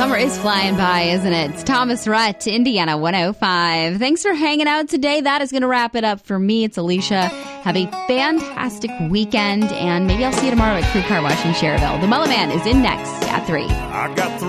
Summer is flying by, isn't it? It's Thomas Rhett, Indiana 105. Thanks for hanging out today. That is going to wrap it up for me. It's Alicia. Have a fantastic weekend, and maybe I'll see you tomorrow at Crew Car Wash in Cherville. The Mullet Man is in next at 3. I got